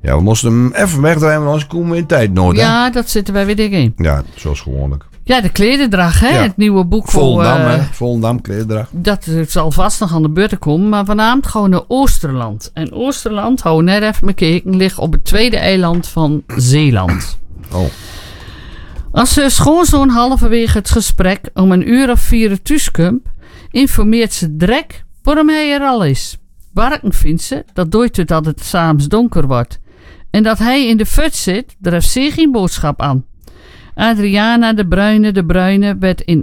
Ja, we moesten hem even wegdraaien, anders komen we in tijd nodig. Ja, dat zitten wij weer in. Ja, zoals gewoonlijk. Ja, de klededracht, hè? Ja. Het nieuwe boek Volendam, hè? Volendam, klededracht. Dat zal vast nog aan de beurt komen. Maar vanavond gewoon naar Oosterland. En Oosterland, hou net even bekeken, ligt op het tweede eiland van Zeeland. Oh. Als ze schoonzoon halverwege het gesprek om 1:04 thuis komt, informeert ze direct waarom hij er al is. Warken vindt ze dat dooit dat het 's avonds donker wordt. En dat hij in de fut zit, daar heeft ze geen boodschap aan. Adriana de Bruyne werd in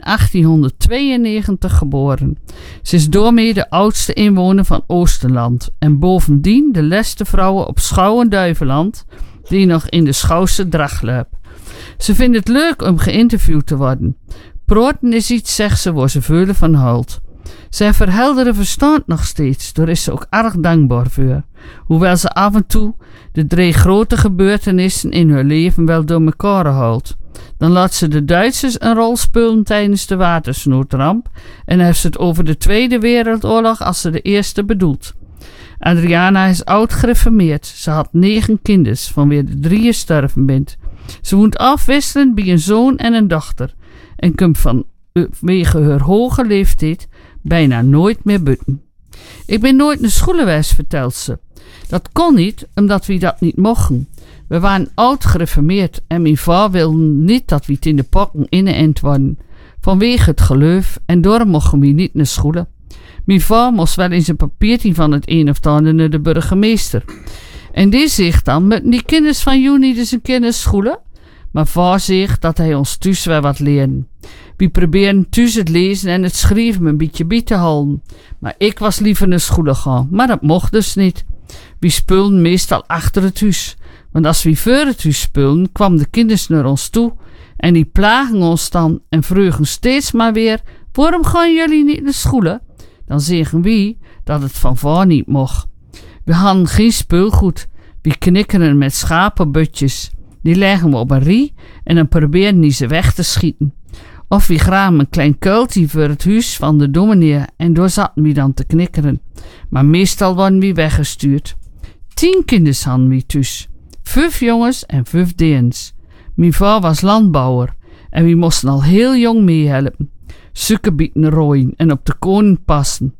1892 geboren. Ze is daarmee de oudste inwoner van Oosterland. En bovendien de laatste vrouw op Schouwen-Duiveland die nog in de Schouwse dracht loopt. Ze vindt het leuk om geïnterviewd te worden. Proten is iets, zegt ze, waar ze veulen van huilt. Zij verhelderen verstand nog steeds, daar is ze ook erg dankbaar voor. Hoewel ze af en toe de 3 grote gebeurtenissen in haar leven wel door elkaar houdt. Dan laat ze de Duitsers een rol spelen tijdens de watersnoodramp en heeft ze het over de Tweede Wereldoorlog als ze de eerste bedoelt. Adriana is oud gereformeerd. Ze had 9 kinders, van wie de 3 sterven bent. Ze woont afwisselend bij een zoon en een dochter en komt vanwege haar hoge leeftijd bijna nooit meer buiten. Ik ben nooit naar school geweest, vertelt ze. Dat kon niet, omdat we dat niet mochten. We waren oud gereformeerd en mijn vader wilde niet dat we het in de pokken ingeënt worden. Vanwege het geloof en daarom mochten we niet naar school. Mijn vader moest wel in zijn papiertje van het een of ander naar de burgemeester. En die zegt dan, moeten die kinders van jou niet eens een keer naar school? Maar vader zegt dat hij ons thuis wel wat leren. We proberen thuis het lezen en het schrijven een beetje bij te houden. Maar ik was liever naar school gaan, maar dat mocht dus niet. We speelden meestal achter het huis. Want als we voor het huis speelden, kwamen de kinders naar ons toe en die plagen ons dan en vroegen steeds maar weer, waarom gaan jullie niet naar school? Dan zeggen we dat het van vader niet mocht. We hadden geen speelgoed. We knikkeren met schapenbutjes. Die leggen we op een rie en dan proberen die ze weg te schieten. Of we graven een klein kuiltje voor het huis van de dominee en door zaten we dan te knikkeren. Maar meestal worden we weggestuurd. 10 kinders hadden we thuis. 5 jongens en 5 deens. Mijn vader was landbouwer en we moesten al heel jong meehelpen. Sukkenbieten rooien en op de koning passen.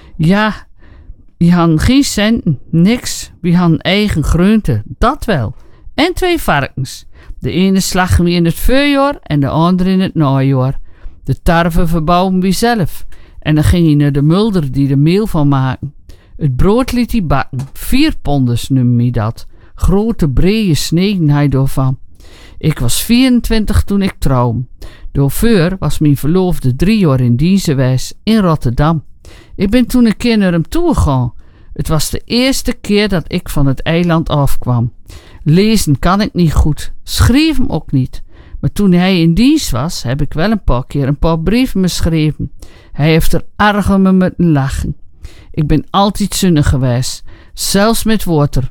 Ja, we hadden geen centen, niks. We hadden eigen groenten, dat wel. En 2 varkens. De ene slagen we in het voorjaar en de andere in het najaar. De tarwe verbouwen we zelf. En dan ging hij naar de mulder die er meel van maken. Het brood liet hij bakken. 4 ponders noemde hij dat. Grote, brede sneden hij doorvan. Ik was 24 toen ik trouwde. Daarvoor was mijn verloofde 3 jaar in dienst geweest in Rotterdam. Ik ben toen een keer naar hem toe gegaan. Het was de eerste keer dat ik van het eiland afkwam. Lezen kan ik niet goed, schrijven ook niet. Maar toen hij in dienst was, heb ik wel een paar brieven geschreven. Hij heeft er erg om me moeten lachen. Ik ben altijd zinnig geweest, zelfs met water.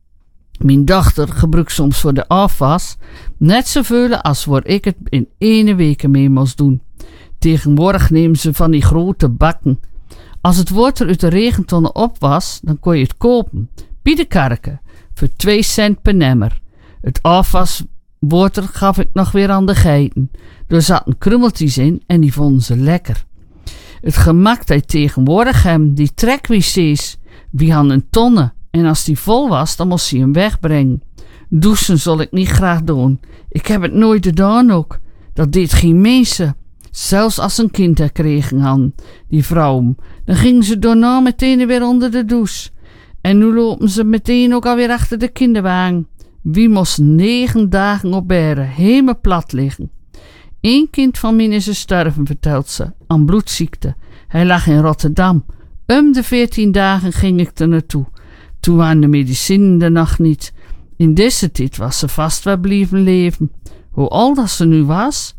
Mijn dochter gebruikt soms voor de afwas net zoveel als waar ik het in 1 week mee moest doen. Tegenwoordig nemen ze van die grote bakken. Als het water uit de regentonnen op was, dan kon je het kopen, bij de karken, voor 2 cent per nemmer. Het afwaswater gaf ik nog weer aan de geiten. Er zaten krummeltjes in en die vonden ze lekker. Het gemak dat tegenwoordig hem, die trekwc's, wie hadden een tonne en als die vol was, dan moest hij hem wegbrengen. Douchen zal ik niet graag doen. Ik heb het nooit gedaan ook. Dat deed geen mensen. Zelfs als een kind er kregen hadden, die vrouwen, dan gingen ze daarna meteen weer onder de douche. En nu lopen ze meteen ook alweer achter de kinderwagen. Wie moest 9 dagen op beren, helemaal plat liggen. 1 kind van mij is gestorven, vertelt ze, aan bloedziekte. Hij lag in Rotterdam. De 14 dagen ging ik er naartoe. Toen waren de medicijnen er nog niet. In deze tijd was ze vast wel blijven leven. Hoe oud dat ze nu was?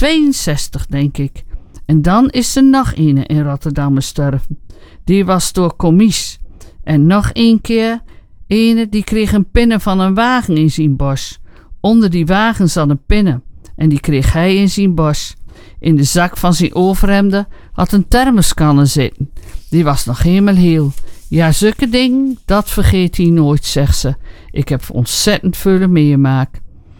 62, denk ik. En dan is er nog een in Rotterdam gestorven. Die was door commies. En nog 1 keer, ene die kreeg een pinne van een wagen in zijn bos. Onder die wagen zat een pinne. En die kreeg hij in zijn bos. In de zak van zijn overhemden had een thermoskanne zitten. Die was nog helemaal heel. Ja, zulke dingen, dat vergeet hij nooit, zegt ze. Ik heb ontzettend veel meegemaakt.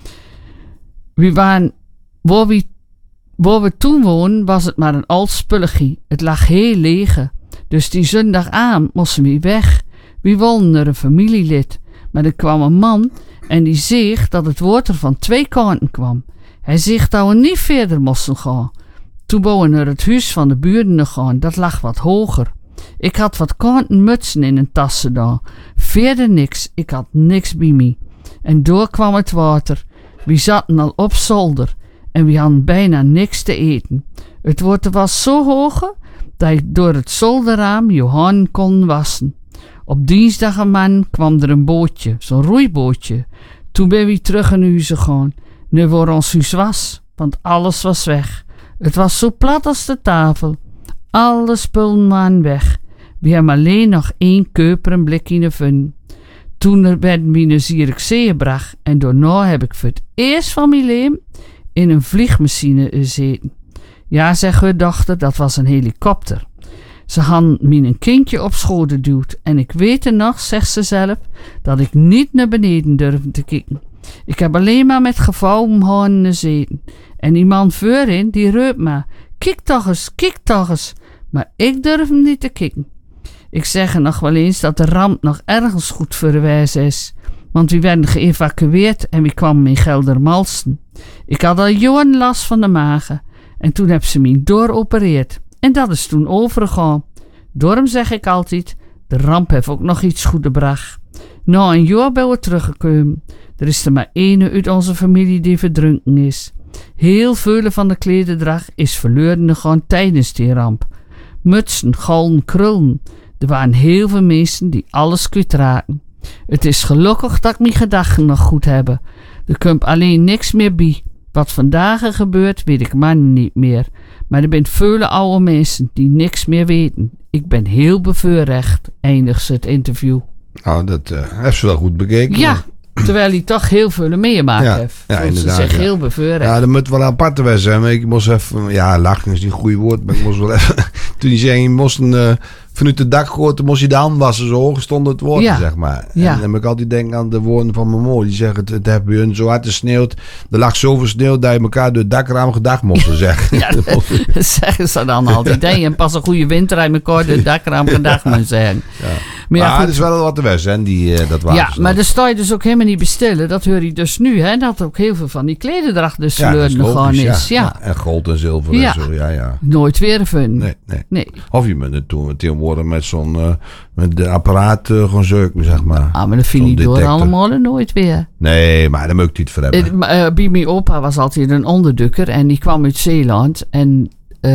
Waar we toen woonden, was het maar een oud spullegie. Het lag heel leeg. Dus die zondag aan moesten we weg. We wilden naar een familielid. Maar er kwam een man en die zegt dat het water van 2 kanten kwam. Hij zegt dat we niet verder moesten gaan. Toen wou we naar het huis van de buren gaan. Dat lag wat hoger. Ik had wat kanten mutsen in een tas gedaan. Verder niks. Ik had niks bij me. En door kwam het water. We zaten al op zolder. En we hadden bijna niks te eten. Het water was zo hoog dat je door het zolderraam je handen kon wassen. Op dinsdag een man kwam er een bootje, zo'n roeibootje. Toen ben we terug naar huis gegaan. Nu waar ons huis was, want alles was weg. Het was zo plat als de tafel. Alle spullen waren weg. We hebben alleen nog 1 keuperen blikje gevonden. Toen werden we naar Zierikzee gebracht en daarna heb ik voor het eerst van mijn leven in een vliegmachine gezeten. Ja, zegt haar dochter, dat was een helikopter. Ze hadden me een kindje op schoot geduwd en ik weet er nog, zegt ze zelf, dat ik niet naar beneden durfde te kijken. Ik heb alleen maar met gevouwen handen gezeten. En die man voorin, die reupt maar, kijk toch eens. Maar ik durf hem niet te kijken. Ik zeg er nog wel eens dat de ramp nog ergens goed verwijs is. Want we werden geëvacueerd en we kwamen in Geldermalsen. Ik had al jaren last van de magen. En toen heb ze me dooropereerd. En dat is toen overgegaan. Daarom zeg ik altijd, de ramp heeft ook nog iets goeds gebracht. Na een jaar ben we teruggekomen. Er is er maar 1 uit onze familie die verdronken is. Heel veel van de klederdracht is verloren gegaan tijdens die ramp. Mutsen, gallen, krullen. Er waren heel veel mensen die alles kwijtraken. Het is gelukkig dat ik mijn gedachten nog goed heb. Er komt alleen niks meer bij. Wat vandaag er gebeurt, weet ik maar niet meer. Maar er zijn vele oude mensen die niks meer weten. Ik ben heel bevoorrecht, eindigt ze het interview. Nou, dat heeft ze wel goed bekeken. Ja, terwijl hij toch heel veel meegemaakt heeft. Ja, inderdaad. Ze zich heel bevoorrecht. Ja, dat moet wel een aparte wedstrijd zijn. Maar ik moest even... Ja, lachen is niet een goed woord. Maar ik moest wel even... Toen hij zei, je moest vanuit het dak gooien, moest je de hand wassen. Zo hoog stond het water, zeg maar. Ja. En dan moet ik altijd denken aan de woorden van mijn moeder. Die zeggen, het heeft bij hun zo hard gesneeuwd. Er lag zoveel sneeuw dat je elkaar door het dakraam gedag mochten zeggen. Ja, dat zeggen ze dan altijd. En pas een goede winter uit elkaar door het dakraam gedag moeten zeggen. Ja. Maar het is wel wat de west, hè, dat water. Ja, maar daar sta je dus ook helemaal niet bestellen. Dat hoor je dus nu, hè. Dat ook heel veel van die klederdracht dus verloren gegaan is. Ja. En goud en zilver en zo, ja. Nooit weer vinden. Nee. Of je moet het toen tegenwoordig met zo'n met de apparaat gewoon zeuken, zeg maar. Ah, maar dat vind ik door allemaal nooit weer. Nee, maar daar moet ik niet voor hebben. Bij mijn opa was altijd een onderdukker en die kwam uit Zeeland. En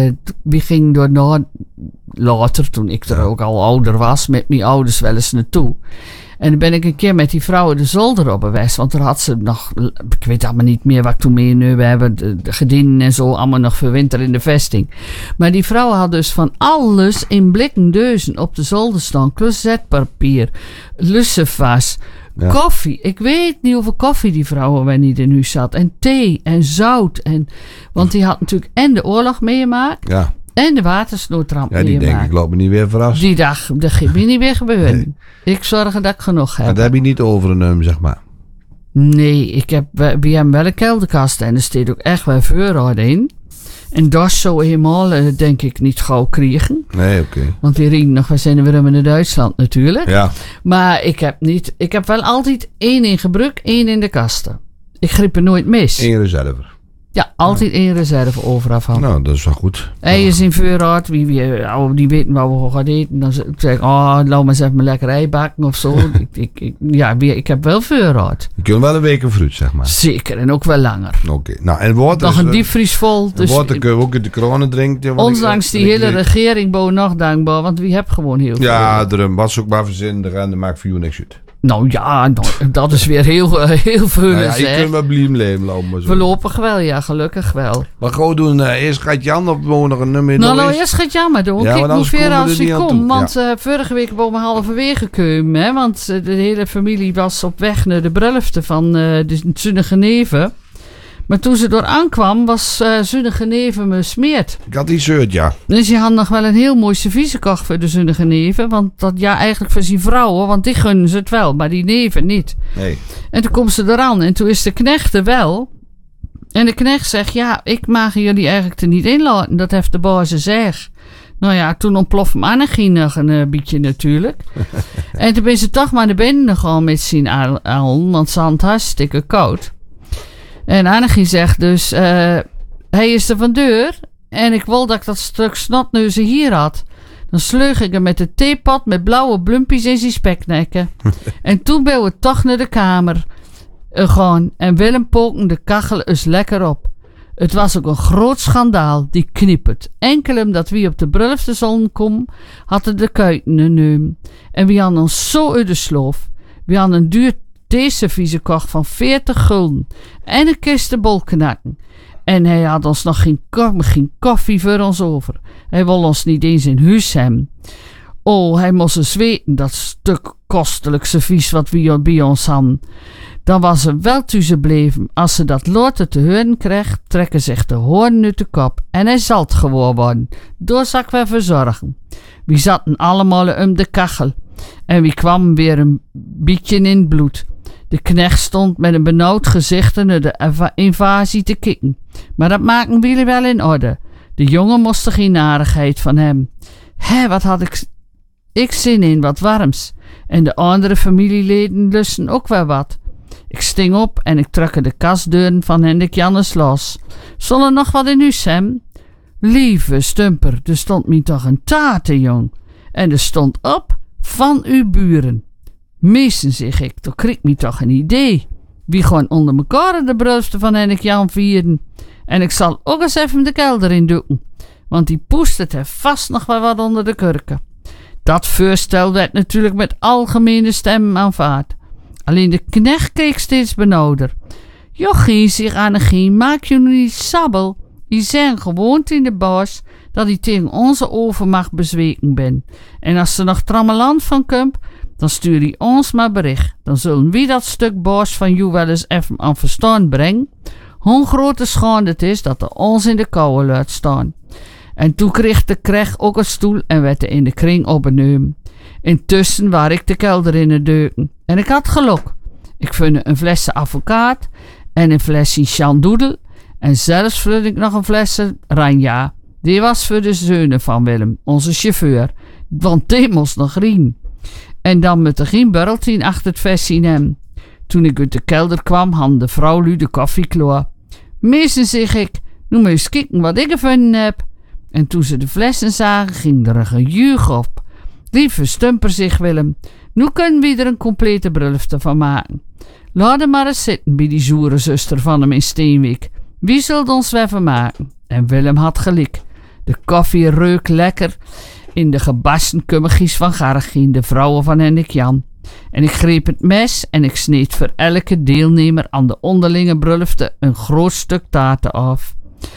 we gingen door later, toen ik er ook al ouder was, met mijn ouders wel eens naartoe. En dan ben ik een keer met die vrouwen de zolder op geweest. Want er had ze nog, ik weet allemaal niet meer wat ik toen mee nu. We hebben de gedienden en zo allemaal nog voor winter in de vesting. Maar die vrouwen hadden dus van alles in blikken deuzen op de zolder staan. Closetpapier, lucifers, koffie. Ik weet niet hoeveel koffie die vrouwen wel niet in huis had. En thee en zout. Want die had natuurlijk en de oorlog meegemaakt. Ja. En de watersnoodramp meegemaakt. Ja, die denk ik loop me niet weer verrast. Die dag, dat gaat me niet weer gebeuren. Nee. Ik zorg dat ik genoeg heb. Maar dat heb je niet overgenomen, zeg maar. Nee, we hebben wel een kelderkast en er staat ook echt wel voorraad in. En dat zou helemaal, denk ik, niet gauw krijgen. Nee, oké. Want die ringen nog, we zijn weer in Duitsland natuurlijk. Ja. Maar ik heb wel altijd 1 in gebruik, 1 in de kasten. Ik grip er nooit mis. 1 reserve. Ja, altijd 1 reserve overaf van. Nou, dat is wel goed. Eiers in voorraad, die weten waar we gaan eten. Dan zeg ik, laat maar eens even lekker ei bakken of zo. ik heb wel voorraad. Je kunt wel een week een fruit, zeg maar. Zeker, en ook wel langer. Oké. Nou, en water nog een diepvries vol. Dus water kun je ook in de kronen drinken. Ondanks die hele regering boven nog dankbaar, want wie hebt gewoon heel veel. Ja, er was ook maar verzinnen en dat maakt voor jou niks uit. Nou ja, dat is weer heel veel. Nou ja, je kunt wel blijven leven, lopen maar zo. Voorlopig wel, ja, gelukkig wel. Maar gewoon doen, eerst gaat Jan op nog een nummer. Nou, eerst gaat Jan maar doen. Kijk hoe ver als hij komt. Want vorige week ben we halverwege gekomen. Hè, want de hele familie was op weg naar de bruiloften van de zonnige neven. Maar toen ze door aankwam, was Zunnige Neven me smeerd. Ik had die shirt, ja. Dus je had nog wel een heel mooi servies gekocht voor de Zunnige Neven. Want dat eigenlijk voor zijn vrouwen, want die gunnen ze het wel, maar die neven niet. Nee. En toen komt ze eraan en toen is de knecht er wel. En de knecht zegt, ja, ik mag jullie eigenlijk er niet in laten. Dat heeft de baas gezegd. Nou ja, toen ontploft Annegien nog een beetje natuurlijk. En toen ben ze toch maar naar binnen gegaan met zijn al, want ze had het hartstikke koud. En Annegien zegt dus, hij is er van deur en ik wil dat ik dat stuk snotneuzen hier had. Dan sleug ik hem met de theepot met blauwe blumpjes in zijn speknekken. En toen ben we toch naar de kamer gaan en Willem poken de kachel eens lekker op. Het was ook een groot schandaal, die knippert. Enkel omdat wie op de bruilofte zon kom, hadden de kuiten nemen. En wie hadden ons zo uit de sloof. We hadden een duur theeservies gekocht van 40 gulden. En een kist bolknakken. En hij had ons nog geen koffie voor ons over. Hij wil ons niet eens in huis hebben. Oh, hij moest eens weten, dat stuk kostelijk servies wat we bij ons hadden. Dan was ze wel tussen bleven. Als ze dat later te horen krijgt, trekken zich de hoorn uit de kop. En hij zal het gewoon worden. Door zal ik wel verzorgen. We zaten allemaal om de kachel. En wie kwam weer een beetje in het bloed. De knecht stond met een benauwd gezicht naar de invasie te kijken. Maar dat maken jullie wel in orde. De jongen moest er geen narigheid van hem. Wat had ik zin in, wat warms. En de andere familieleden lusten ook wel wat. Ik sting op en ik trok de kastdeuren van Hendrik Jannes los. Zal er nog wat in huis hebben? Lieve Stumper, er stond mij toch een taarten, jong. En er stond op van uw buren. Meesten, zeg ik, toch kreeg me toch een idee. Wie gewoon onder mekaar de bruilofte van Hendrik Jan vieren. En ik zal ook eens even de kelder in doen. Want die poest heeft vast nog wel wat onder de kurken. Dat voorstel werd natuurlijk met algemene stem aanvaard. Alleen de knecht keek steeds benauwder. Jochie, zegt Annegien, maak je nu niet sabbel. Die zijn gewoond in de bos dat hij tegen onze overmacht bezweken ben. En als er nog trammeland van komt, dan stuur hij ons maar bericht. Dan zullen we dat stuk bos van jou wel eens even aan verstand brengen. Hoe grote schande het is dat er ons in de koude laat staan. En toen kreeg de knecht ook een stoel en werd er in de kring opgenomen. Intussen waar ik de kelder in de deuken. En ik had geluk. Ik vond een flesje advocaat en een flesje chandoedel. En zelfs vond ik nog een flesje ranja. Die was voor de zonen van Willem, onze chauffeur. Want die moest nog rien. En dan met er geen burreltien achter het vestie hem. Toen ik uit de kelder kwam, had de vrouw lu de koffie klaar. Meester, zeg ik, noem eens kijken wat ik gevonden heb. En toen ze de flessen zagen, ging er een gejuich op. Lieve Stumper, zegt Willem, nu kunnen we er een complete bruilofte van maken. Laat hem maar eens zitten bij die zoere zuster van hem in Steenwijk. Wie zult ons wel vermaken? En Willem had gelijk. De koffie reuk lekker in de gebasten kummergies van Gargien, de vrouwen van Hendrik Jan. En ik greep het mes en ik sneed voor elke deelnemer aan de onderlinge bruilofte een groot stuk taarten af.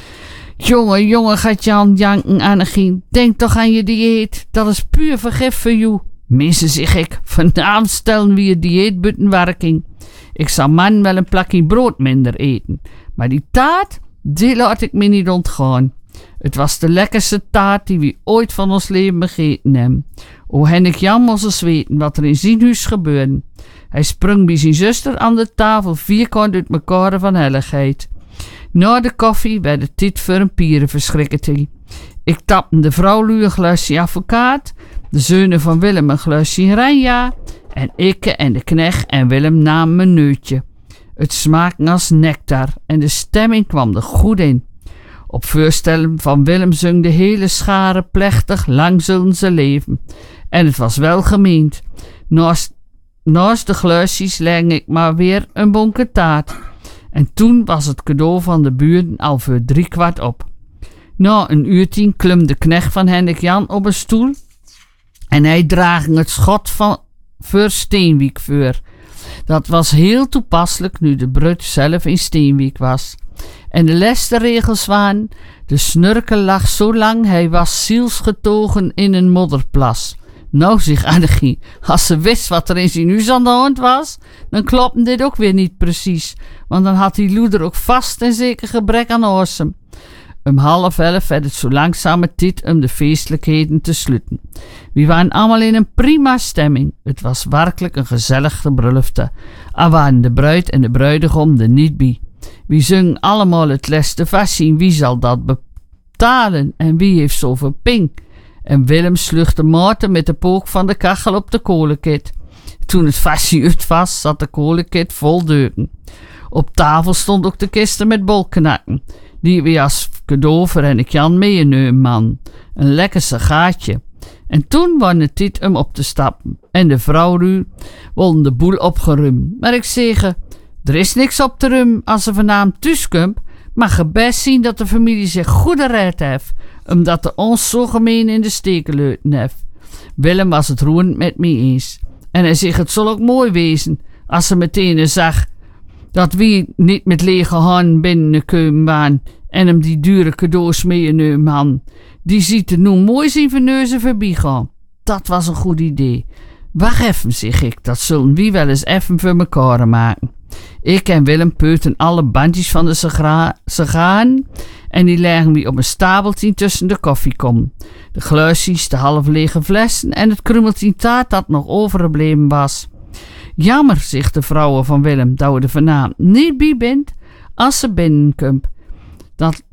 Jongen, gaat Jan janken, Annegien. Denk toch aan je dieet. Dat is puur vergif voor jou. Mensen, zeg ik, vanavond stellen we je dieet buiten werking. Ik zal man wel een plakje brood minder eten. Maar die taart, die laat ik me niet ontgaan. Het was de lekkerste taart die we ooit van ons leven gegeten hebben. O, Hendrik Jan moest eens weten wat er in zijn huis gebeurde. Hij sprong bij zijn zuster aan de tafel vierkant uit mekaar van helligheid. Na de koffie werd het tijd voor een pierenverschrikking. Ik tapte de vrouw een glasje advocaat, de zonen van Willem een glasje ranja en ik en de knecht en Willem namen een neutje. Het smaakte als nectar en de stemming kwam er goed in. Op voorstellen van Willem zong de hele schare plechtig lang zullen ze leven. En het was wel gemeend. Naast de glaasjes leg ik maar weer een bonke taart. En toen was het cadeau van de buren al voor 3/4 op. Na een uurtien klom de knecht van Hendrik Jan op een stoel en hij draagde het schot van voor Steenwijk voor. Dat was heel toepasselijk nu de bruid zelf in Steenwijk was. En de laatste regels waren: de snurker lag zo lang, hij was zielsgetogen in een modderplas. Nou, zegt Annegie, als ze wist wat er in zijn huis aan de hand was, dan klopte dit ook weer niet precies, want dan had die loeder ook vast en zeker gebrek aan orsem. Om 10:30 werd het zo langzame tijd om de feestelijkheden te sluiten. We waren allemaal in een prima stemming. Het was werkelijk een gezellige bruilofte. Al waren de bruid en de bruidegom er niet bij. We zingen allemaal het leste vassie. Wie zal dat betalen en wie heeft zoveel ping? En Willem sluchtte Maarten met de pook van de kachel op de kolenkit. Toen het vassie uit was, zat de kolenkit vol deuken. Op tafel stond ook de kisten met bolknakken, die we als cadeau voor Henk Jan meenemen, man. Een lekker sigaartje. En toen was het tijd om op te stappen. En de vrouwen wilden de boel opgeruimd. Maar ik zeg, er is niks op te ruimen als ze vanavond thuis komt. Mag je best zien dat de familie zich goed gered heeft, omdat de ons zo gemeen in de steek gelaten heeft. Willem was het roerend met me eens. En hij zegt, het zal ook mooi wezen als ze meteen zag dat we niet met lege handen binnengekomen waren en hem die dure cadeaus meenemen hadden. Die ziet er nu mooi zijn verneuzen voorbij gaan. Dat was een goed idee. Wacht even, zeg ik, dat zullen we wel eens even voor mekaar maken. Ik en Willem peuten alle bandjes van de sigaren en die leggen we op een stapeltje tussen de koffiekom. De glaasjes, de half lege flessen en het krummeltje taart dat nog overgebleven was. Jammer, zegt de vrouw van Willem, dat we er vanavond niet bij bent als ze binnenkomt. Dat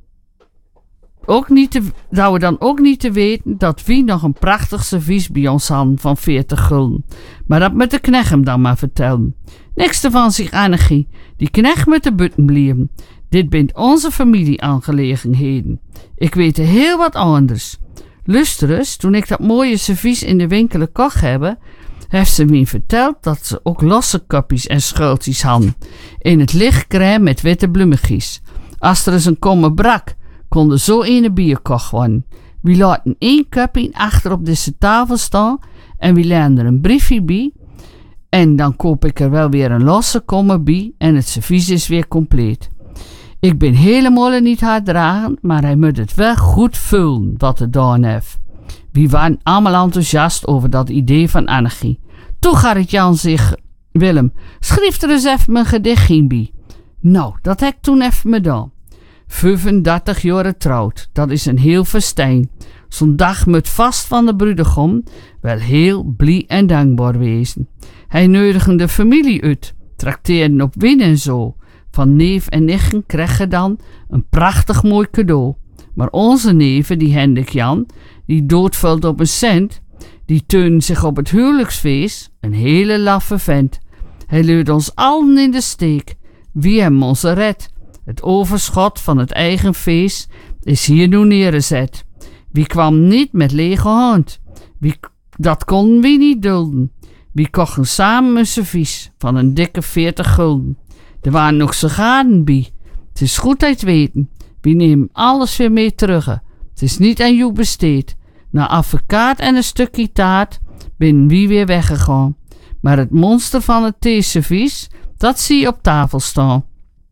we dan ook niet te weten dat wie nog een prachtig servies bij ons hadden van 40 gulden. Maar dat met de knecht hem dan maar vertellen. Niks ervan, zegt Annegie. Die knecht met de butten blijven. Dit bent onze familieaangelegenheden. Ik weet er heel wat anders. Luister eens, toen ik dat mooie servies in de winkel kocht hebben, heeft ze me verteld dat ze ook losse kopjes en schuiltjes hadden. In het lichtcrème met witte bloemetjes. Als er eens een komme brak, kon er zo een bier kocht worden. We laten 1 kopje achter op deze tafel staan en we leggen er een briefje bij. En dan koop ik er wel weer een losse komme bij en het servies is weer compleet. Ik ben helemaal niet harddragend, maar hij moet het wel goed vullen wat het gedaan heeft. We waren allemaal enthousiast over dat idee van Annegie. Toen Gerrit Jan zich, Willem, schreef er eens even mijn gedichtje bij. Nou, dat heb ik toen even gedaan. 35 jaar getrouwd, dat is een heel festijn. Zo'n dag moet vast van de bruidegom wel heel blij en dankbaar wezen. Hij nodigde de familie uit, trakteerde op wijn en zo. Van neef en nichten kreeg je dan een prachtig mooi cadeau. Maar onze neven, die Hendrik Jan, die doodvalt op een cent, die teunen zich op het huwelijksfeest, een hele laffe vent. Hij leurde ons allen in de steek. Wie hem ons redt? Het overschot van het eigen feest is hier nu neergezet. Wie kwam niet met lege hand? Dat konden we niet dulden. Wie kochten samen een servies van een dikke 40 gulden. Er waren nog sigaren bij. Het is goed uit weten. We nemen alles weer mee terug. Het is niet aan jou besteed. Na advocaat en een stukje taart ben wie weer weggegaan. Maar het monster van het theeservies, dat zie je op tafel staan.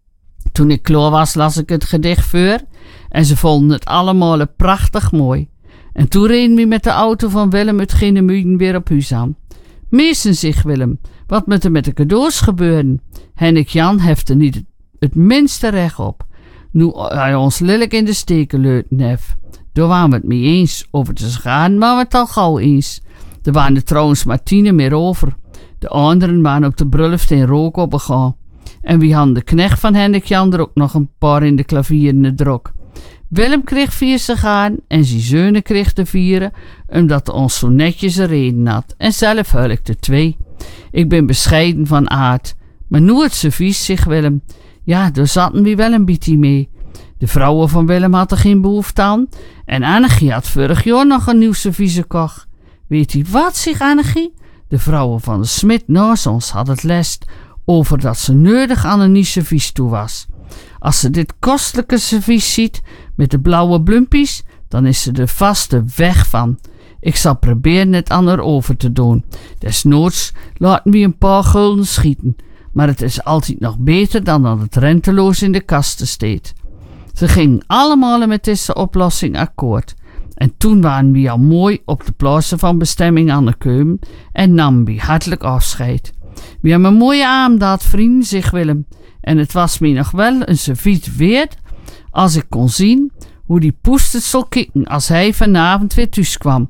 Toen ik klaar was, las ik het gedicht voor en ze vonden het allemaal prachtig mooi. En toen reden we met de auto van Willem uit Genemuiden weer op huis aan. Meesten zich Willem, wat moet er met de cadeaus gebeuren? Henk Jan heeft er niet het minste recht op. Nu hij ons lelijk in de steken leuten heeft. Daar waren we het mee eens. Over te gaan waren we het al gauw eens. Er waren er trouwens maar 10 meer over. De anderen waren op de bruiloft in rook opgegaan. En wie hadden de knecht van Henk Jan er ook nog een paar in de klavieren drok. Willem kreeg 4 sigaren en zijn zeunen kreeg de 4, omdat hij ons zo netjes een reden had. En zelf huilikte 2. Ik ben bescheiden van aard. Maar nu het servies, zegt Willem. Ja, daar zaten we wel een beetje mee. De vrouwen van Willem hadden geen behoefte aan. En Annegie had vorig jaar nog een nieuw servies gekocht. Weet u wat, zegt Annegie? De vrouwen van de smid naast ons hadden het lest over dat ze nodig aan een nieuw servies toe was. Als ze dit kostelijke servies ziet met de blauwe blumpies, dan is ze er vast de weg van. Ik zal proberen het aan haar over te doen. Desnoods laten we een paar gulden schieten. Maar het is altijd nog beter dan dat het renteloos in de kasten steekt. Ze gingen allemaal met deze oplossing akkoord. En toen waren we al mooi op de plaatsen van bestemming aangekomen en namen we hartelijk afscheid. We hebben een mooie avond gehad, vrienden, zegt Willem. En het was me nog wel een serviet weerd als ik kon zien hoe die poest zal kikken als hij vanavond weer thuis kwam.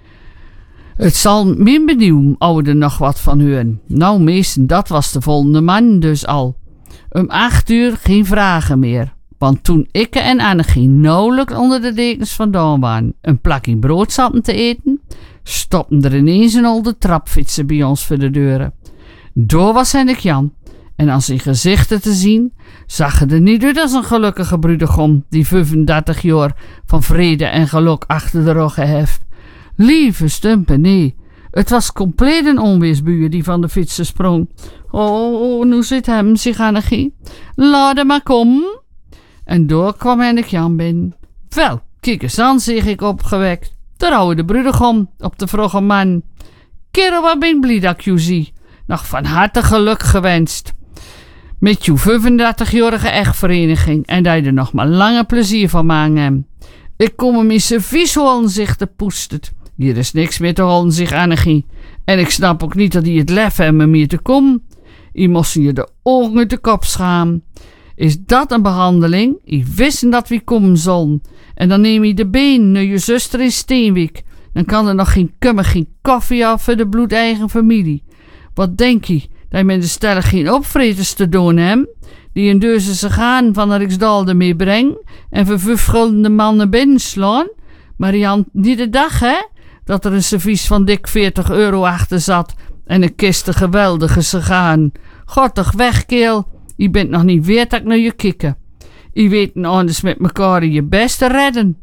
Het zal min benieuwen, oude nog wat van hun. Nou, meesten, dat was de volgende man dus al. Om 8 uur geen vragen meer. Want toen ik en Annegie nauwelijks onder de dekens vandaan waren, een plakje brood zaten te eten, stopten er ineens een oude trapfietsen bij ons voor de deuren. Door was Henk Jan. En als zijn gezichten te zien, zag het er niet uit als een gelukkige bruidegom die 35 jaar van vrede en geluk achter de ruggen heeft. Lieve stumpen, nee. Het was compleet een onweersbuur die van de fietsen sprong. Oh, nu zit hem zich Annegie. Laat hem maar komen. En door kwam Henk Jan binnen. Wel, kijk eens aan, zeg ik opgewekt. Daar oude de bruidegom op de vroege man. Kerel, wat ben ik blij dat ik je zie. Nog van harte geluk gewenst. Met je 35-jarige echtvereniging en dat je er nog maar lange plezier van maken. Ik kom hem in servies holen, zegt de poestert. Hier is niks meer te holen, zegt Annegie. En ik snap ook niet dat hij het lef heeft om hier te komen. Je moest je de ogen uit de kop schamen. Is dat een behandeling? Je wisten dat we komen zullen. En dan neem je de been naar je zuster in Steenwijk. Dan kan er nog geen kummer, geen koffie af voor de bloedeigen familie. Wat denk je? Dat je met de stellen geen opvreters te doen hebt? Die een deuze gaan van de Riksdal ermee brengen en voor 5 guldende mannen binnenslaan? Maar je had niet de dag, hè? Dat er een servies van dik €40 achter zat en een kiste geweldige sigaren. God toch weg, keel. Je bent nog niet weer dat ik naar je kikken. Je weet anders met mekaar je best te redden.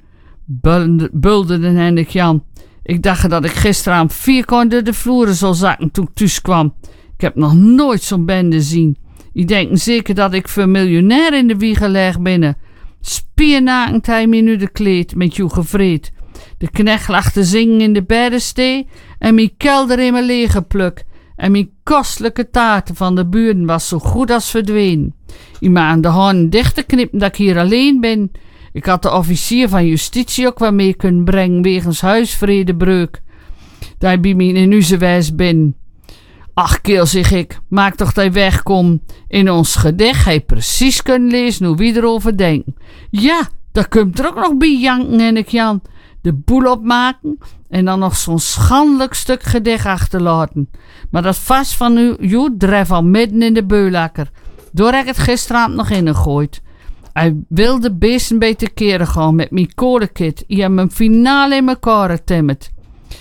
Bulderde Henk Jan. Ik dacht dat ik gisteravond 4 keer door de vloeren zou zakken toen ik thuis kwam. Ik heb nog nooit zo'n bende zien. Je denkt zeker dat ik voor miljonair in de wieg leg binnen. Spiernakend hij me nu de kleed met jou gevreed. De knecht lag te zingen in de beddenstee en mijn kelder in mijn lege pluk. En mijn kostelijke taarten van de buren was zo goed als verdwenen. Je maakt de handen dicht te knippen dat ik hier alleen ben. Ik had de officier van justitie ook wel mee kunnen brengen wegens huisvredebreuk. Dat hij bij mij in Uzewijs ben. Ach, keel, zeg ik, maak toch dat hij wegkomt. In ons gedicht hij precies kunnen lezen hoe wie erover denkt. Ja, daar komt er ook nog bij janken, Henk Jan. De boel opmaken en dan nog zo'n schandelijk stuk gedicht achterlaten. Maar dat vast van u dref al midden in de beulakker. Door heb ik het gisteravond nog ingegooid. Hij wilde best een beetje keren gaan met mijn kolenkit. Je hebt hem finaal in elkaar getimmerd.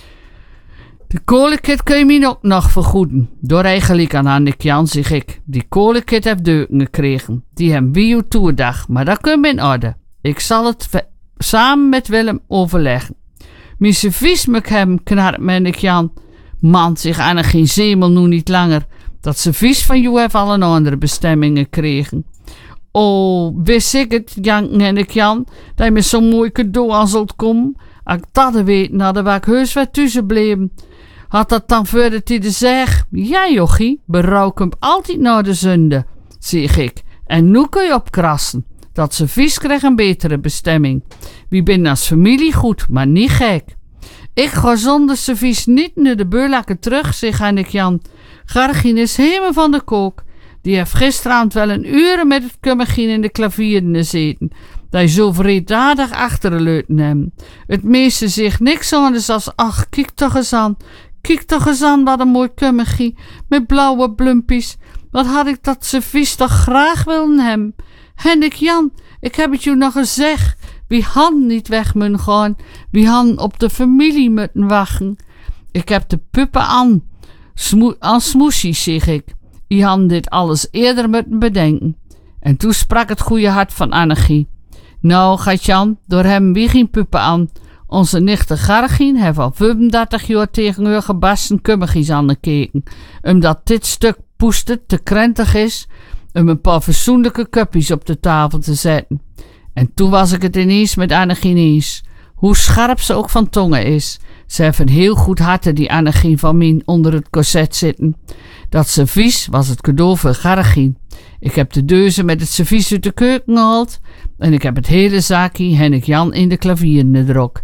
De kolenkit kun je me ook nog vergoeden. Door eigenlijk aan Henk Jan, zeg ik. Die kolenkit heeft deuken gekregen. Die hem wie u toedag, maar dat kun je in orde. Ik zal het samen met Willem overleggen. Mijn servies met hem, knarpt Henk Jan. Man, zich aan geen zemel nu niet langer. Dat servies van jou heeft al een andere bestemming gekregen. Oh, wist ik het, janken Henk Jan, dat je met zo'n mooi cadeau aan zult komen. Als ik dat weet, hadden we heus wat tussen bleven. Had dat dan verder te zeg? Ja, jochie, berouw komt altijd naar de zonde, zeg ik. En nu kun je opkrassen. Dat servies krijgt een betere bestemming. Wie ben als familie goed, maar niet gek. Ik ga zonder servies niet naar de beulakken terug, zegt Henk Jan. Gargien is helemaal van de kook. Die heeft gisteravond wel een uur met het kummergien in de klavieren gezeten. Dat je zo vredadig achterleuten hem. Het meeste zegt niks anders als, ach, kijk toch eens aan. Kijk toch eens aan, wat een mooi kummergie. Met blauwe blumpies. Wat had ik dat servies toch graag willen hebben. Henk Jan, ik heb het je nog gezegd. Wie han niet weg moeten gaan. Wie han op de familie moeten wachten. Ik heb de puppen aan. Aan smoesjes, zeg ik. Die hadden dit alles eerder moeten bedenken. En toen sprak het goede hart van Annegie. Nou, Gatjan, door hem wie geen puppen aan. Onze nichte Gargien heeft al 35 jaar tegen haar gebasten kummergies aangekeken. Omdat dit stuk poester te krentig is om een paar fatsoenlijke cuppies op de tafel te zetten. En toen was ik het ineens met Annegie eens. Hoe scherp ze ook van tongen is. Ze heeft een heel goed harte, die Annegie van mij onder het corset zitten. Dat servies was het cadeau voor Gargien. Ik heb de deuzen met het servies uit de keuken gehaald en ik heb het hele zaakje Henk Jan in de klavieren gedrokt.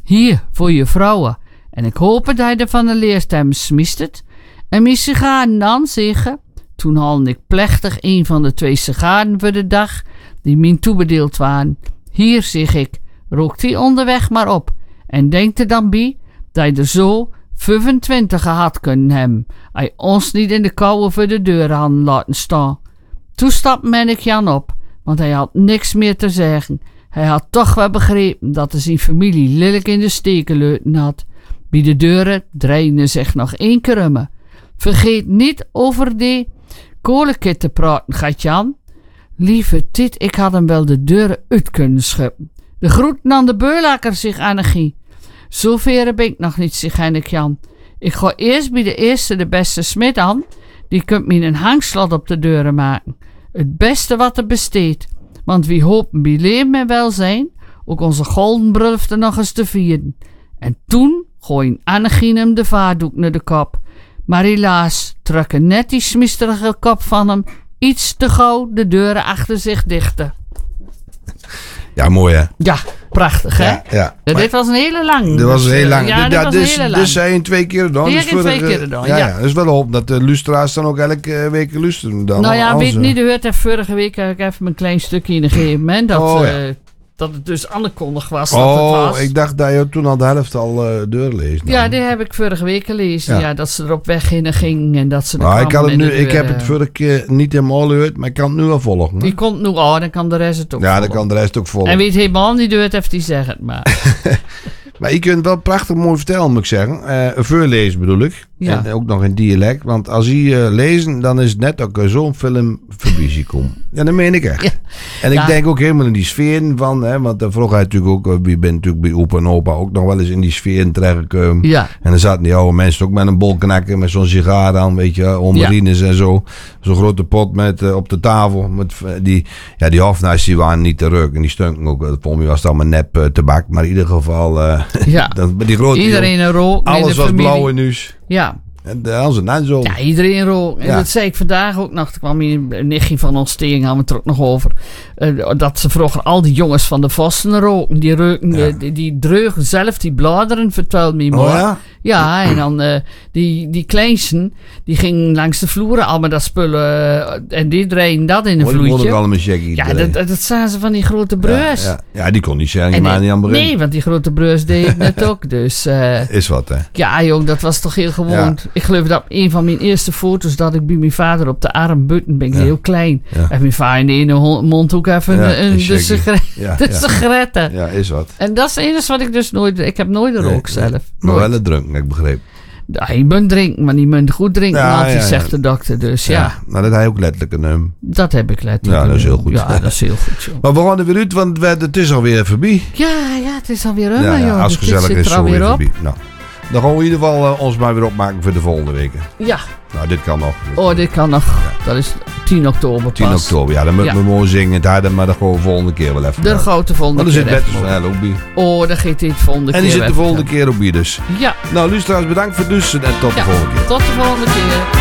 Hier, voor je vrouwen. En ik hoop dat hij er van de leerstem smist het. En mijn sigaren dan, zeggen. Toen haalde ik plechtig een van de 2 sigaren voor de dag die mij toebedeeld waren. Hier, zeg ik, rook die onderweg maar op. En denk er dan bij dat je er zo 25 gehad kunnen hebben. Hij ons niet in de koude voor de deur hadden laten staan. Toen stapte ik Jan op, want hij had niks meer te zeggen. Hij had toch wel begrepen dat hij zijn familie lelijk in de steken leuten had. Bij de deuren draaide zich nog 1 keer om. Vergeet niet over die kolenkit te praten, gaat Jan. Lieve Tit, ik had hem wel de deuren uit kunnen schuppen. De groeten aan de beulakker, zich Annegie. Zover ben ik nog niet, zich Henk Jan. Ik ga eerst bij de eerste de beste smid aan. Die kunt me een hangslot op de deuren maken. Het beste wat er besteedt. Want wie hopen bij leven en welzijn ook onze golden brulfte nog eens te vieren. En toen gooien Annegie hem de vaardoek naar de kop. Maar helaas trekken net die smisterige kop van hem iets te gauw de deuren achter zich dichten. Ja, mooi hè? Ja, prachtig hè? Ja. Dit was een hele lang. Dit was een hele lang. Ja, dit was een hele lang. Dus zei je 2 keer dan. Die heb ik 2 keer gedaan, ja. Dat is wel hoop dat de luisteraars dan ook elke week luisteren. Dan Nou ja, weet niet, u hoort er vorige week heb ik even een klein stukje in een gegeven moment dat het dus aangekondigd was dat het was. Ik dacht dat je toen al de helft al deur leest. Ja, die heb ik vorige week gelezen. Ja, dat ze er op weg ging en dat ze er ik heb het vorige keer niet helemaal gehoord, maar ik kan het nu wel volgen. Die komt nu al, dan kan de rest het ook volgen. Ja, dan kan de rest ook volgen. En wie het helemaal niet doet, heeft die zeggen het maar. Maar je kunt het wel prachtig mooi vertellen, moet ik zeggen. Voorlezen bedoel ik. Ja. En ook nog in dialect. Want als je lezen, dan is het net ook zo'n film voorbij zien komen. Ja, dat meen ik echt. Ja. En ik denk ook helemaal in die sfeer van. Hè, want vroeg hij natuurlijk ook. Je bent natuurlijk bij opa en opa ook nog wel eens in die sfeer terechtgekomen. Ja. En dan zaten die oude mensen ook met een bol knakken. Met zo'n sigaar aan, weet je. Marines en zo. Zo'n grote pot met op de tafel. Met die hofnaars die waren niet te ruiken. En die stunken ook. Volgens mij was het allemaal nep tabak. Maar in ieder geval. Die grote, iedereen een rook. Alles was blauw in huis. Ja. En als het net zo. Ja, iedereen rook. En dat zei ik vandaag ook nog. Toen kwam hier een nichtje van ons tegen, hadden we het er ook nog over. Dat ze vroeger al die jongens van de Vossen roken. Die reuken, die dreugen zelf die bladeren, vertelde me maar. Oh ja? Ja, en dan die kleinsten, die gingen langs de vloeren allemaal dat spullen. En die draaien dat in een vloeitje. Ja, dat zagen ze van die grote breus. Ja, die kon niet zeggen, maar niet aan beginnen. Nee, want die grote breus deed het net ook. Dus, is wat, hè? Ja, jong, dat was toch heel gewoon. Ja. Ik geloof dat een van mijn eerste foto's dat ik bij mijn vader op de arm buiten ben, heel klein. Ja. En mijn vader in de ene mondhoek even de sigaretten. Ja, is wat. En dat is het enige wat ik dus nooit. Ik heb nooit een rook zelf. Maar wel een drank, ik begreep. Ja, je moet drinken, maar je moet goed drinken, zegt de dokter. Dus ja. Nou, dat hij ook letterlijk een Dat heb ik letterlijk. Ja, dat is heel goed. Ja, dat is heel goed. Zo. Maar we gaan er weer uit, want het is alweer voorbij. Ja, het is alweer joh. Als gezellig is zo weer voorbij. Nou, dan gaan we in ieder geval ons maar weer opmaken voor de volgende weken. Ja. Nou, dit kan nog. Dit kan nog. Ja. Dat is 10 oktober pas. 10 oktober, ja. Dan moeten we mooi zingen. Maar dat gewoon de volgende keer wel even. De grote volgende keer. Maar dan zit Bert ook bij. Dan gaat hij het volgende keer. En die zit de volgende keer ook bij dus. Ja. Nou, luisteraars, bedankt voor het luisteren en tot de volgende keer. Tot de volgende keer.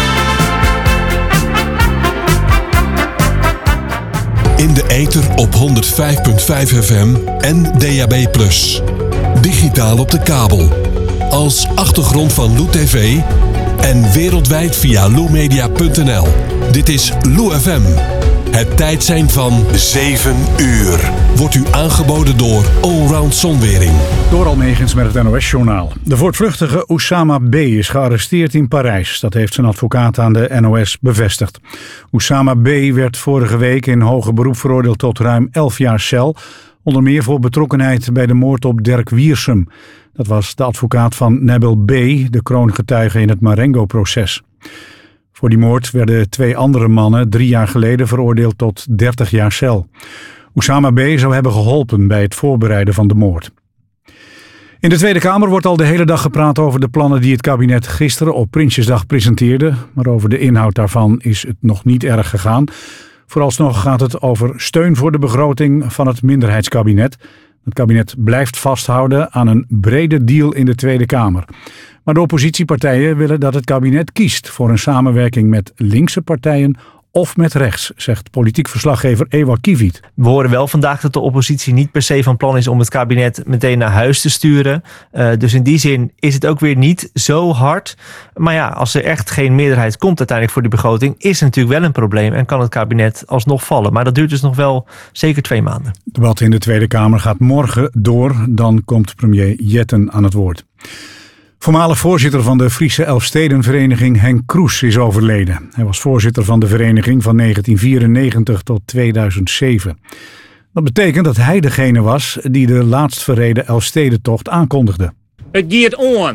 In de ether op 105.5 FM en DAB+. Digitaal op de kabel. Als achtergrond van Lou TV en wereldwijd via loumedia.nl. Dit is Lou FM. Het tijdsein van 7 uur. Wordt u aangeboden door Allround Zonwering. Door Almegens met het NOS-journaal. De voortvluchtige Oussama B. is gearresteerd in Parijs. Dat heeft zijn advocaat aan de NOS bevestigd. Oussama B. werd vorige week in hoger beroep veroordeeld tot ruim 11 jaar cel. Onder meer voor betrokkenheid bij de moord op Dirk Wiersum. Dat was de advocaat van Nabil B., de kroongetuige in het Marengo-proces. Voor die moord werden 2 andere mannen 3 jaar geleden veroordeeld tot 30 jaar cel. Oussama B. zou hebben geholpen bij het voorbereiden van de moord. In de Tweede Kamer wordt al de hele dag gepraat over de plannen die het kabinet gisteren op Prinsjesdag presenteerde. Maar over de inhoud daarvan is het nog niet erg gegaan. Vooralsnog gaat het over steun voor de begroting van het minderheidskabinet. Het kabinet blijft vasthouden aan een brede deal in de Tweede Kamer. Maar de oppositiepartijen willen dat het kabinet kiest voor een samenwerking met linkse partijen of met rechts, zegt politiek verslaggever Ewa Kiewiet. We horen wel vandaag dat de oppositie niet per se van plan is om het kabinet meteen naar huis te sturen. Dus in die zin is het ook weer niet zo hard. Maar ja, als er echt geen meerderheid komt uiteindelijk voor die begroting, is er natuurlijk wel een probleem en kan het kabinet alsnog vallen. Maar dat duurt dus nog wel zeker 2 maanden. Het debat in de Tweede Kamer gaat morgen door. Dan komt premier Jetten aan het woord. Voormalig voorzitter van de Friese Elfstedenvereniging Henk Kroes is overleden. Hij was voorzitter van de vereniging van 1994 tot 2007. Dat betekent dat hij degene was die de laatst verreden Elfstedentocht aankondigde. Het gaat on.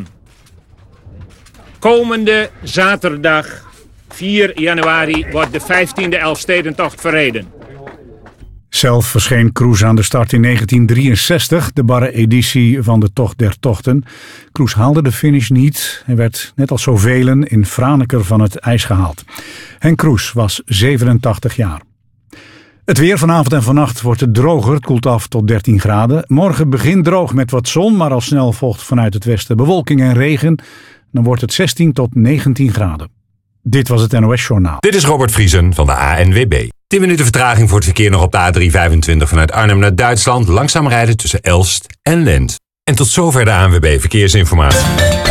Komende zaterdag 4 januari wordt de 15e Elfstedentocht verreden. Zelf verscheen Kroes aan de start in 1963, de barre editie van de Tocht der Tochten. Kroes haalde de finish niet. Hij werd, net als zoveel, in Franeker van het ijs gehaald. Henk Kroes was 87 jaar. Het weer vanavond en vannacht wordt het droger. Het koelt af tot 13 graden. Morgen begint droog met wat zon, maar al snel volgt vanuit het westen bewolking en regen. Dan wordt het 16 tot 19 graden. Dit was het NOS Journaal. Dit is Robert Vriesen van de ANWB. 10 minuten vertraging voor het verkeer nog op de A325 vanuit Arnhem naar Duitsland. Langzaam rijden tussen Elst en Lent. En tot zover de ANWB Verkeersinformatie.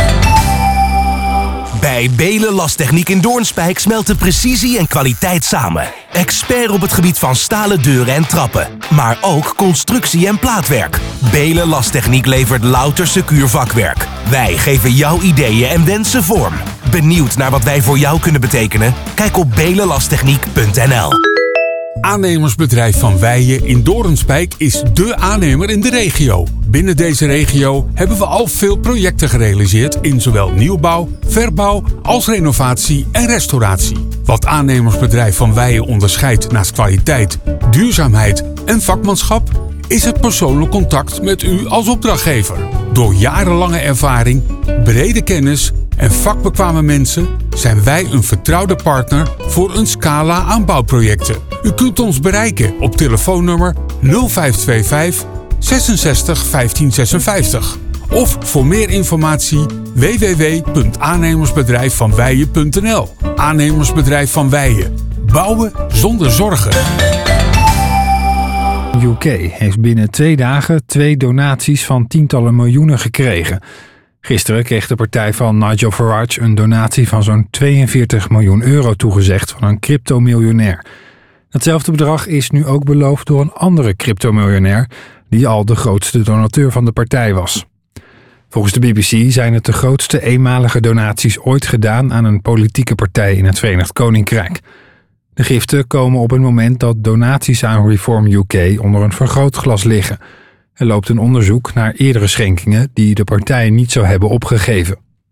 Bij Belen Lastechniek in Doornspijk smelten precisie en kwaliteit samen. Expert op het gebied van stalen deuren en trappen. Maar ook constructie en plaatwerk. Belen Lastechniek levert louter secuur vakwerk. Wij geven jouw ideeën en wensen vorm. Benieuwd naar wat wij voor jou kunnen betekenen? Kijk op belenlasttechniek.nl. Aannemersbedrijf Van Weijen in Doornspijk is dé aannemer in de regio. Binnen deze regio hebben we al veel projecten gerealiseerd in zowel nieuwbouw, verbouw als renovatie en restauratie. Wat aannemersbedrijf Van Weijen onderscheidt naast kwaliteit, duurzaamheid en vakmanschap is het persoonlijk contact met u als opdrachtgever. Door jarenlange ervaring, brede kennis en vakbekwame mensen zijn wij een vertrouwde partner voor een scala aan bouwprojecten. U kunt ons bereiken op telefoonnummer 0525 66 15 56 of voor meer informatie www.aannemersbedrijfvanweijen.nl. Aannemersbedrijf Van Weijen. Bouwen zonder zorgen. UK heeft binnen 2 dagen 2 donaties van tientallen miljoenen gekregen. Gisteren kreeg de partij van Nigel Farage een donatie van zo'n 42 miljoen euro toegezegd van een cryptomiljonair. Datzelfde bedrag is nu ook beloofd door een andere cryptomiljonair die al de grootste donateur van de partij was. Volgens de BBC zijn het de grootste eenmalige donaties ooit gedaan aan een politieke partij in het Verenigd Koninkrijk. De giften komen op het moment dat donaties aan Reform UK onder een vergrootglas liggen. Er loopt een onderzoek naar eerdere schenkingen die de partij niet zou hebben opgegeven.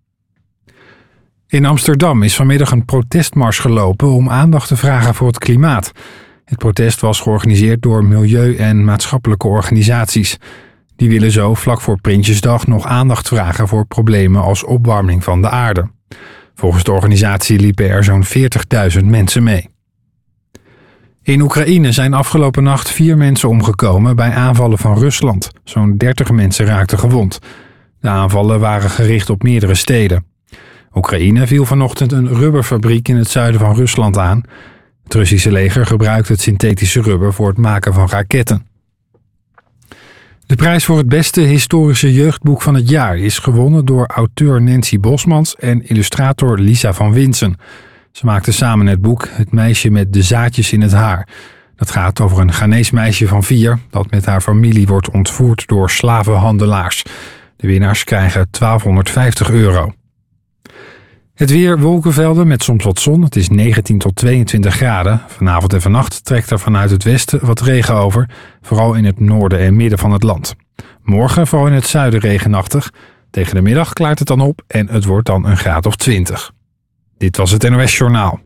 In Amsterdam is vanmiddag een protestmars gelopen om aandacht te vragen voor het klimaat. Het protest was georganiseerd door milieu- en maatschappelijke organisaties. Die willen zo vlak voor Prinsjesdag nog aandacht vragen voor problemen als opwarming van de aarde. Volgens de organisatie liepen er zo'n 40.000 mensen mee. In Oekraïne zijn afgelopen nacht 4 mensen omgekomen bij aanvallen van Rusland. Zo'n 30 mensen raakten gewond. De aanvallen waren gericht op meerdere steden. Oekraïne viel vanochtend een rubberfabriek in het zuiden van Rusland aan. Het Russische leger gebruikt het synthetische rubber voor het maken van raketten. De prijs voor het beste historische jeugdboek van het jaar is gewonnen door auteur Nancy Bosmans en illustrator Lisa van Winsen. Ze maakten samen het boek Het meisje met de zaadjes in het haar. Dat gaat over een Ghanees meisje van 4 dat met haar familie wordt ontvoerd door slavenhandelaars. De winnaars krijgen €1250. Het weer, wolkenvelden met soms wat zon. Het is 19 tot 22 graden. Vanavond en vannacht trekt er vanuit het westen wat regen over. Vooral in het noorden en midden van het land. Morgen vooral in het zuiden regenachtig. Tegen de middag klaart het dan op en het wordt dan een graad of 20. Dit was het NOS Journaal.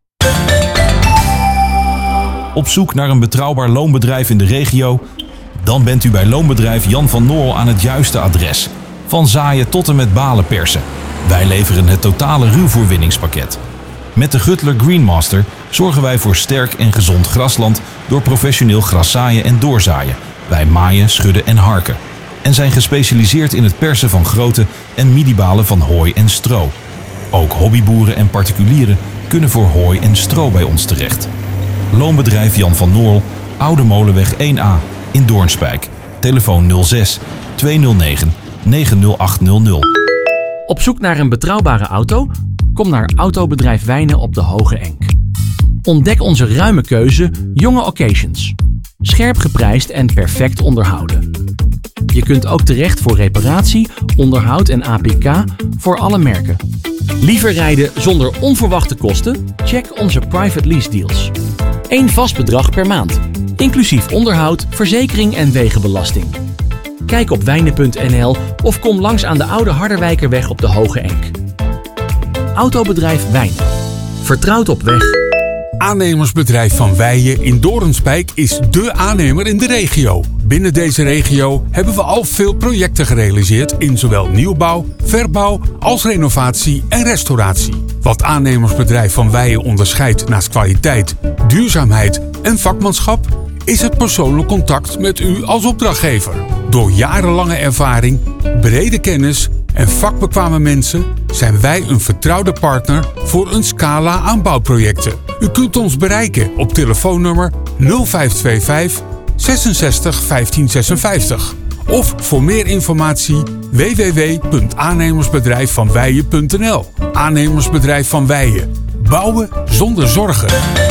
Op zoek naar een betrouwbaar loonbedrijf in de regio? Dan bent u bij loonbedrijf Jan van Noorl aan het juiste adres. Van zaaien tot en met balen persen. Wij leveren het totale ruwvoorwinningspakket. Met de Gutler Greenmaster zorgen wij voor sterk en gezond grasland door professioneel graszaaien en doorzaaien. Wij maaien, schudden en harken. En zijn gespecialiseerd in het persen van grote en midibalen van hooi en stro. Ook hobbyboeren en particulieren kunnen voor hooi en stro bij ons terecht. Loonbedrijf Jan van Noorl, Oude Molenweg 1A in Doornspijk. Telefoon 06 209 90800. Op zoek naar een betrouwbare auto? Kom naar Autobedrijf Wijnen op de Hoge Enk. Ontdek onze ruime keuze jonge occasions. Scherp geprijsd en perfect onderhouden. Je kunt ook terecht voor reparatie, onderhoud en APK voor alle merken. Liever rijden zonder onverwachte kosten? Check onze private lease deals. 1 vast bedrag per maand, inclusief onderhoud, verzekering en wegenbelasting. Kijk op wijnen.nl of kom langs aan de Oude Harderwijkerweg op de Hoge Enk. Autobedrijf Wijnen. Vertrouwd op weg. Aannemersbedrijf Van Weijen in Doornspijk is dé aannemer in de regio. Binnen deze regio hebben we al veel projecten gerealiseerd in zowel nieuwbouw, verbouw als renovatie en restauratie. Wat aannemersbedrijf Van Weijen onderscheidt naast kwaliteit, duurzaamheid en vakmanschap is het persoonlijk contact met u als opdrachtgever. Door jarenlange ervaring, brede kennis en vakbekwame mensen zijn wij een vertrouwde partner voor een scala aan bouwprojecten. U kunt ons bereiken op telefoonnummer 0525 66 1556. Of voor meer informatie www.aannemersbedrijfvanweijen.nl. Aannemersbedrijf Van Weijen. Bouwen zonder zorgen.